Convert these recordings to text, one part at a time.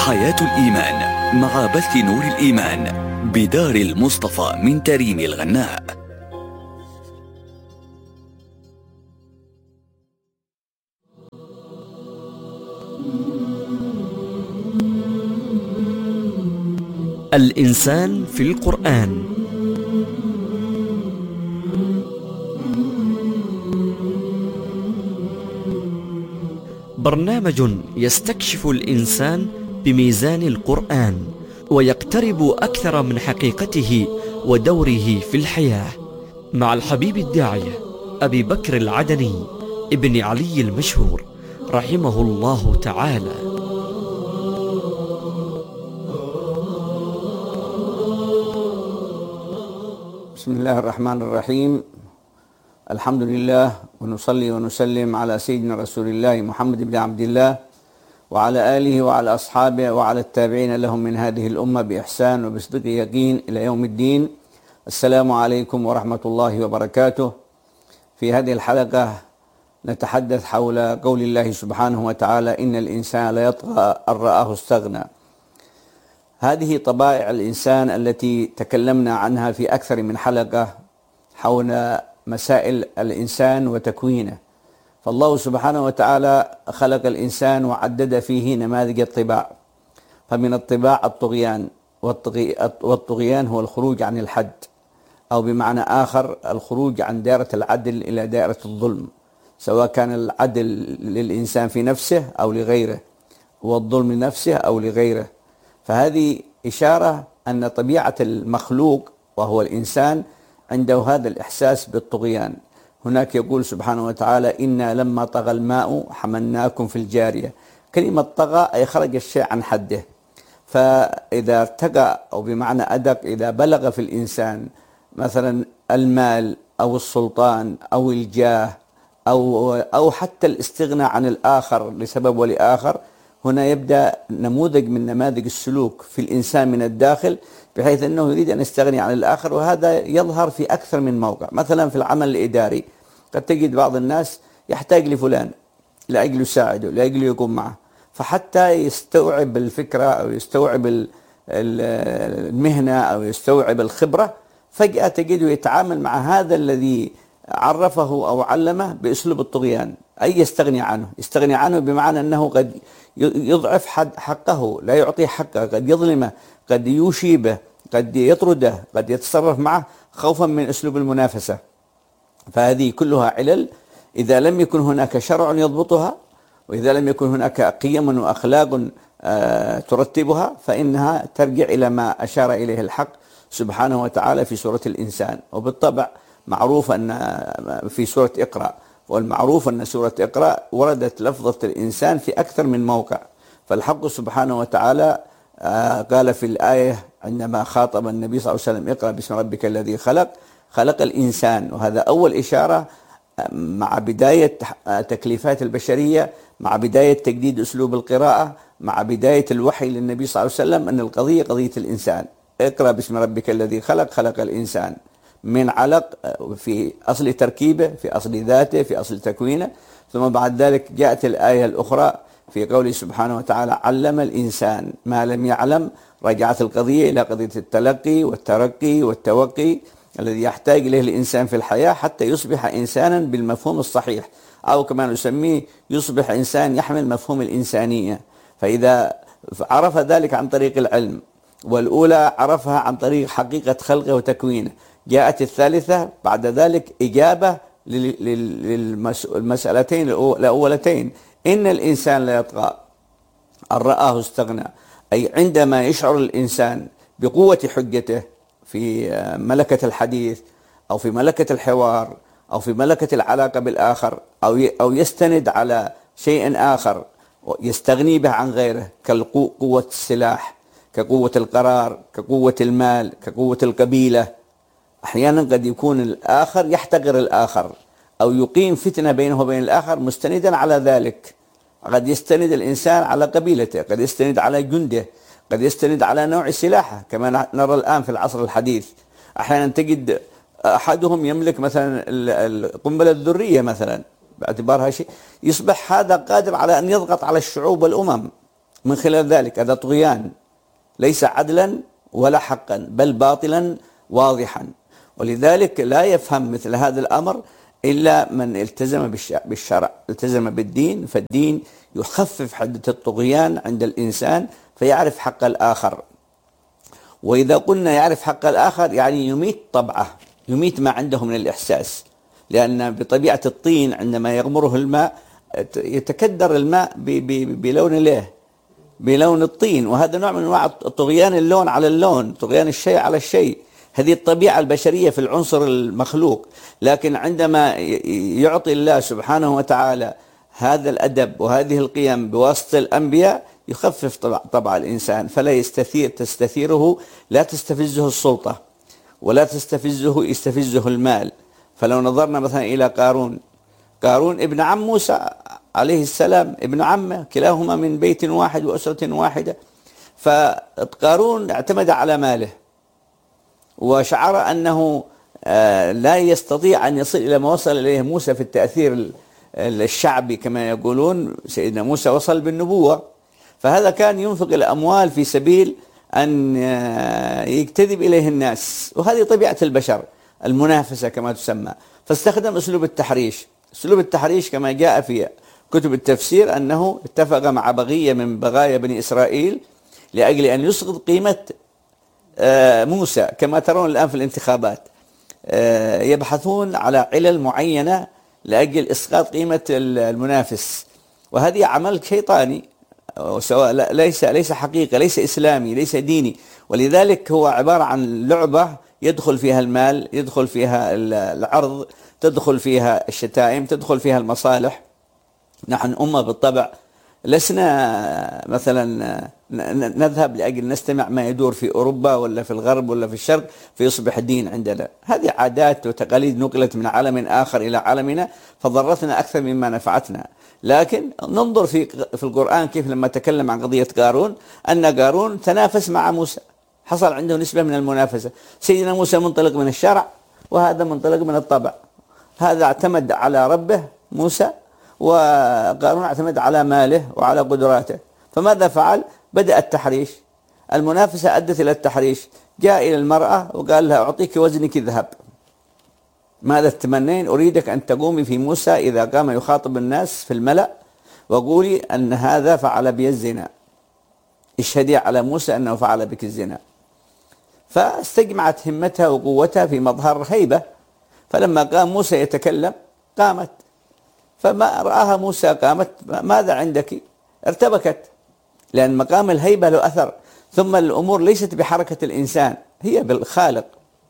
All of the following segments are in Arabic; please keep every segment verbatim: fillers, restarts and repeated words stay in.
حياة الإيمان مع بث نور الإيمان بدار المصطفى من تريم الغناء. الإنسان في القرآن. برنامج يستكشف الإنسان بميزان القرآن ويقترب أكثر من حقيقته ودوره في الحياة، مع الحبيب الداعية أبي بكر العدني ابن علي المشهور رحمه الله تعالى. بسم الله الرحمن الرحيم. الحمد لله، ونصلي ونسلم على سيدنا رسول الله محمد بن عبد الله وعلى آله وعلى أصحابه وعلى التابعين لهم من هذه الأمة بإحسان وبصدق يقين إلى يوم الدين. السلام عليكم ورحمة الله وبركاته. في هذه الحلقة نتحدث حول قول الله سبحانه وتعالى: إن الإنسان ليطغى أن رآه استغنى. هذه طبائع الإنسان التي تكلمنا عنها في أكثر من حلقة حول مسائل الإنسان وتكوينه. فالله سبحانه وتعالى خلق الإنسان وعدد فيه نماذج الطباع، فمن الطباع الطغيان، والطغيان هو الخروج عن الحد، أو بمعنى آخر الخروج عن دائرة العدل إلى دائرة الظلم، سواء كان العدل للإنسان في نفسه أو لغيره، والظلم لنفسه أو لغيره. فهذه إشارة أن طبيعة المخلوق وهو الإنسان عنده هذا الإحساس بالطغيان. هناك يقول سبحانه وتعالى: إنا لما طغى الماء حملناكم في الجارية. كلمة طغى أي خرج الشيء عن حده، فإذا ارتقى أو بمعنى أدق إذا بلغ في الإنسان مثلا المال أو السلطان أو الجاه أو, أو حتى الاستغناء عن الآخر لسبب ولآخر، هنا يبدأ نموذج من نماذج السلوك في الإنسان من الداخل، بحيث أنه يريد أن يستغني عن الآخر. وهذا يظهر في أكثر من موقع. مثلا في العمل الإداري قد تجد بعض الناس يحتاج لفلان لأجل يساعده، لأجل يقوم معه، فحتى يستوعب الفكرة أو يستوعب المهنة أو يستوعب الخبرة، فجأة تجده يتعامل مع هذا الذي عرفه أو علمه بأسلوب الطغيان، أي يستغني عنه. يستغني عنه بمعنى أنه قد يضعف حقه، لا يعطيه حقه، قد يظلمه، قد يوشي به، قد يطرده، قد يتصرف معه خوفا من أسلوب المنافسة. فهذه كلها علل إذا لم يكن هناك شرع يضبطها، وإذا لم يكن هناك قيم وأخلاق ترتبها، فإنها ترجع إلى ما أشار إليه الحق سبحانه وتعالى في سورة الإنسان. وبالطبع معروف أن في سورة اقرأ، والمعروف أن سورة اقرأ وردت لفظة الإنسان في أكثر من موقع. فالحق سبحانه وتعالى قال في الآية عندما خاطب النبي صلى الله عليه وسلم: اقرأ باسم ربك الذي خلق، خلق الإنسان. وهذا أول إشارة مع بداية تكليفات البشرية، مع بداية تجديد أسلوب القراءة، مع بداية الوحي للنبي صلى الله عليه وسلم، أن القضية قضية الإنسان. اقرأ باسم ربك الذي خلق، خلق الإنسان من علق في أصل تركيبه، في أصل ذاته، في أصل تكوينه. ثم بعد ذلك جاءت الآية الأخرى في قوله سبحانه وتعالى: علم الإنسان ما لم يعلم. رجعت القضية إلى قضية التلقي والترقي والتوقي الذي يحتاج إليه الإنسان في الحياة حتى يصبح إنسانا بالمفهوم الصحيح، أو كما نسميه يصبح إنسان يحمل مفهوم الإنسانية. فإذا عرف ذلك عن طريق العلم، والأولى عرفها عن طريق حقيقة خلقه وتكوينه، جاءت الثالثة بعد ذلك إجابة للمسألتين الأولتين: إن الإنسان لا يطغى أن رآه استغنى. أي عندما يشعر الإنسان بقوة حجته في ملكة الحديث أو في ملكة الحوار أو في ملكة العلاقة بالآخر، أو أو يستند على شيء آخر يستغني به عن غيره، كقوة السلاح، كقوة القرار، كقوة المال، كقوة القبيلة. أحيانا قد يكون الآخر يحتقر الآخر أو يقيم فتنة بينه وبين الآخر مستندا على ذلك. قد يستند الإنسان على قبيلته، قد يستند على جنده، قد يستند على نوع سلاحه، كما نرى الآن في العصر الحديث. أحيانا تجد أحدهم يملك مثلا القنبلة الذرية مثلا باعتبارها شيء، يصبح هذا قادر على أن يضغط على الشعوب والأمم. من خلال ذلك. هذا طغيان ليس عدلا ولا حقا، بل باطلا واضحا. ولذلك لا يفهم مثل هذا الأمر إلا من التزم بالشرع، التزم بالدين، فالدين يخفف حدة الطغيان عند الإنسان فيعرف حق الآخر. وإذا قلنا يعرف حق الآخر يعني يميت طبعه، يميت ما عنده من الإحساس، لأن بطبيعة الطين عندما يغمره الماء يتكدر الماء بلون له، بلون الطين، وهذا نوع من أنواع طغيان اللون على اللون، طغيان الشيء على الشيء. هذه الطبيعة البشرية في العنصر المخلوق. لكن عندما يعطي الله سبحانه وتعالى هذا الأدب وهذه القيم بواسطة الأنبياء يخفف طبع, طبع الإنسان، فلا يستثير تستثيره، لا تستفزه السلطة ولا تستفزه يستفزه المال. فلو نظرنا مثلا إلى قارون، قارون ابن عم موسى عليه السلام، ابن عمه، كلاهما من بيت واحد وأسرة واحدة. فقارون اعتمد على ماله وشعر أنه لا يستطيع أن يصل إلى ما وصل إليه موسى في التأثير الشعبي كما يقولون. سيدنا موسى وصل بالنبوة، فهذا كان ينفق الأموال في سبيل أن يجتذب إليه الناس، وهذه طبيعة البشر، المنافسة كما تسمى. فاستخدم أسلوب التحريش. أسلوب التحريش كما جاء في كتب التفسير أنه اتفق مع بغية من بغايا بني إسرائيل لأجل أن يسقط قيمة موسى، كما ترون الآن في الانتخابات يبحثون على علل معينة لأجل إسقاط قيمة المنافس، وهذه عمل شيطاني، سواء ليس ليس حقيقة، ليس إسلامي، ليس ديني. ولذلك هو عبارة عن لعبة يدخل فيها المال، يدخل فيها العرض، تدخل فيها الشتائم، تدخل فيها المصالح. نحن أمة بالطبع لسنا مثلا نذهب لأجل نستمع ما يدور في أوروبا ولا في الغرب ولا في الشرق فيصبح الدين عندنا. هذه عادات وتقاليد نقلت من عالم آخر إلى عالمنا فضرتنا أكثر مما نفعتنا. لكن ننظر في في القرآن كيف لما تكلم عن قضية قارون، أن قارون تنافس مع موسى، حصل عنده نسبة من المنافسة. سيدنا موسى منطلق من الشرع وهذا منطلق من الطبع. هذا اعتمد على ربه موسى، وقارون اعتمد على ماله وعلى قدراته. فماذا فعل؟ بدأ التحريش. المنافسة أدت إلى التحريش. جاء إلى المرأة وقال لها أعطيك وزنك ذهب، ماذا تتمنين؟ أريدك أن تقومي في موسى إذا قام يخاطب الناس في الملأ وقولي أن هذا فعل بي الزنا، اشهدي على موسى أنه فعل بك الزنا. فاستجمعت همتها وقوتها في مظهر هيبة، فلما قام موسى يتكلم قامت، فما رآها موسى قامت، ماذا عندك؟ ارتبكت، لأن مقام الهيبة له أثر. ثم الأمور ليست بحركة الإنسان، هي بالخالق.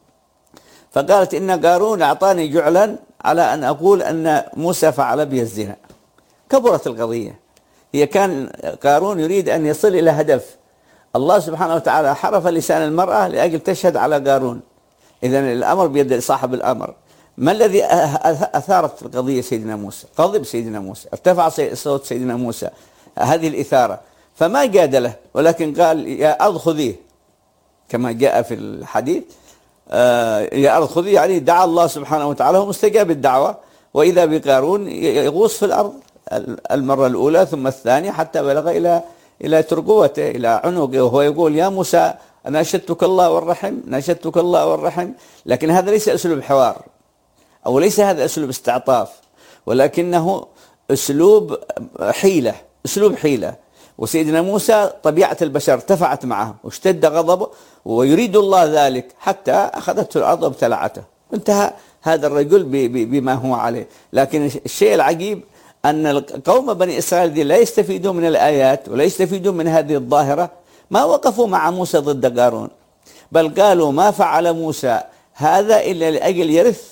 فقالت إن قارون أعطاني جعلا على أن أقول أن موسى فعل بي الزنا. كبرت القضية. هي كان قارون يريد أن يصل إلى هدف، الله سبحانه وتعالى حرف لسان المرأة لأجل تشهد على قارون. إذن الأمر بيد صاحب الأمر. ما الذي أثارت القضية؟ سيدنا موسى، غضب سيدنا موسى، ارتفع صوت سيدنا موسى، هذه الإثارة. فما جادله، ولكن قال يا أرض خذيه، كما جاء في الحديث آه يا أرض خذيه، يعني دعا الله سبحانه وتعالى ومستجاب الدعوة. وإذا بقارون يغوص في الأرض المرة الأولى ثم الثانية حتى بلغ إلى إلى ترقوته، إلى عنقه، وهو يقول يا موسى ناشدتك الله والرحم، ناشدتك الله والرحم. لكن هذا ليس أسلوب حوار، أو ليس هذا أسلوب استعطاف، ولكنه أسلوب حيلة، أسلوب حيلة. وسيدنا موسى طبيعة البشر ارتفعت معه واشتد غضبه، ويريد الله ذلك حتى أخذته الأرض وابتلعته. انتهى هذا الرجل بما هو عليه. لكن الشيء العجيب أن قوم بني إسرائيل لا يستفيدون من الآيات ولا يستفيدون من هذه الظاهرة، ما وقفوا مع موسى ضد قارون، بل قالوا ما فعل موسى هذا إلا لأجل يرث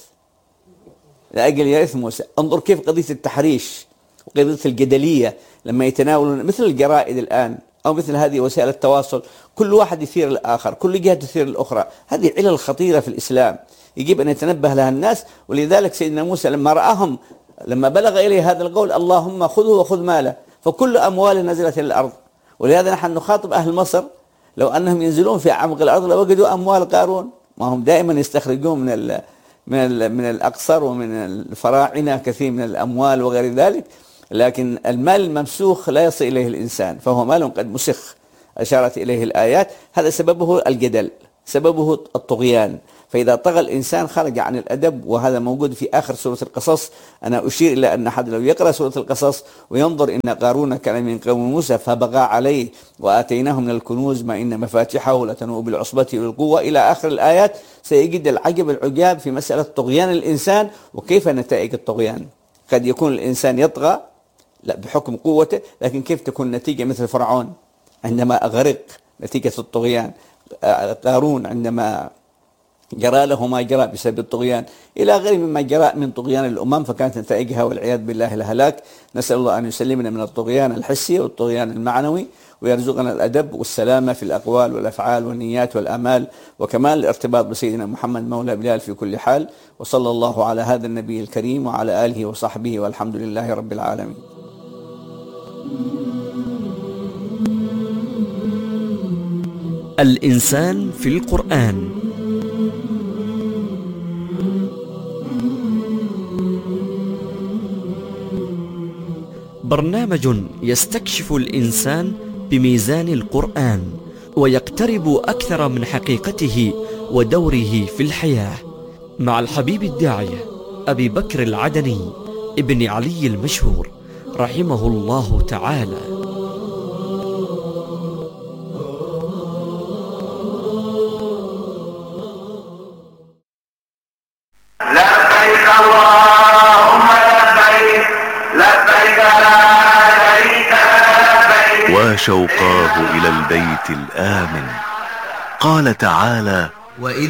لأجل يرث موسى. انظر كيف قضية التحريش وقضية الجدلية لما يتناولون مثل الجرائد الآن أو مثل هذه وسائل التواصل، كل واحد يثير الآخر، كل جهة تثير الأخرى. هذه علل خطيرة في الإسلام يجب أن يتنبه لها الناس. ولذلك سيدنا موسى لما رآهم، لما بلغ إليه هذا القول اللهم خذه وخذ ماله، فكل أمواله نزلت إلى الأرض. ولهذا نحن نخاطب أهل مصر لو أنهم ينزلون في أعمق الأرض لوجدوا أموال قارون. ما هم دائما يستخرجون من ال من ال من الأقصر ومن الفراعنة كثير من الأموال وغير ذلك. لكن المال الممسوخ لا يصل إليه الإنسان، فهو مال قد مسخ أشارت إليه الآيات. هذا سببه الجدل، سببه الطغيان، فإذا طغى الإنسان خرج عن الأدب، وهذا موجود في آخر سورة القصص. أنا أشير إلى أن أحد لو يقرأ سورة القصص وينظر إن قارون كان من قوم موسى فبغى عليه وآتيناه من الكنوز ما إن مفاتحه لتنوء بالعصبة والقوة إلى آخر الآيات، سيجد العجب العجاب في مسألة طغيان الإنسان وكيف نتائج الطغيان. قد يكون الإنسان يطغى لا بحكم قوته، لكن كيف تكون نتيجة مثل فرعون عندما أغرق نتيجة الطغيان، قارون عندما جرى له ما جرى بسبب الطغيان، إلى غير مما جرى من طغيان الأمم، فكانت نتائجها والعياذ بالله الهلاك. نسأل الله أن يسلمنا من الطغيان الحسي والطغيان المعنوي، ويرزقنا الأدب والسلامة في الأقوال والأفعال والنيات والأمال، وكمال الارتباط بسيدنا محمد مولى بلال في كل حال. وصلى الله على هذا النبي الكريم وعلى آله وصحبه، والحمد لله رب العالمين. الإنسان في القرآن. برنامج يستكشف الإنسان بميزان القرآن، ويقترب أكثر من حقيقته ودوره في الحياة، مع الحبيب الداعية أبي بكر العدني ابن علي المشهور رحمه الله تعالى. لبيك اللهم لبيك لبيك لا شريك لبيك. وشوقاه إلى البيت الآمن. قال تعالى: